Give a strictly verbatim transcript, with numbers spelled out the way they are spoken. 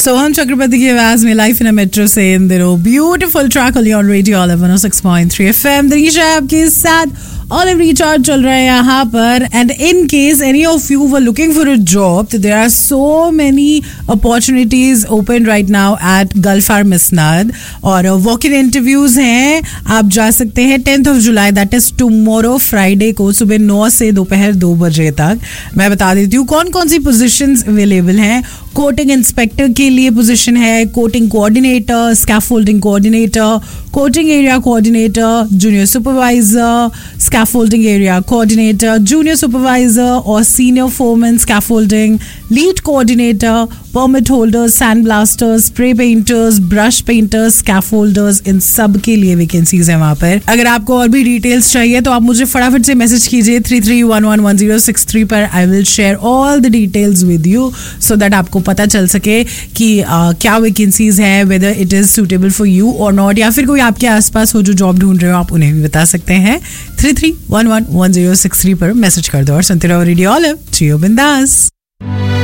सोहम चक्रवर्ती की आवाज में लाइफ इन अ मेट्रो से इन दिनों beautiful track on radio olive one O six point three FM दरीशा आपके साथ ऑलिव रिचार्ज चल रहा है यहाँ पर. And in case any of you were looking for a job, there are so many opportunities open right now at gulf farm इस्नाद और walk in interviews हैं. आप जा सकते हैं tenth of July, that is tomorrow Friday को सुबह नौ से दोपहर दो बजे तक. मैं बता देती हूँ कौन कौन सी पोजीशंस अवेलेबल हैं. कोटिंग इंस्पेक्टर के लिए पोजीशन है, coating coordinator, scaffolding coordinator, coating area coordinator, junior supervisor, scaffolding area coordinator, junior supervisor और senior foreman scaffolding, lead coordinator, permit holders, sand blasters, spray painters, brush painters, स्कैफोल्डर्स, इन सब के लिए vacancies है वहां पर. अगर आपको और भी डिटेल्स चाहिए तो आप मुझे फटाफट से मैसेज कीजिए three three one one one zero six three पर. I will share all the details with you so that आपको पता चल सके कि uh, क्या वैकेंसीज हैं, whether it is suitable for you और नॉट, या फिर कोई आपके आसपास हो जो जॉब ढूंढ रहे हो आप उन्हें भी बता सकते हैं. Three three one one one zero six three पर मैसेज कर दो और सुनते रहो रेडियो ऑलिव. जियो बिंदास.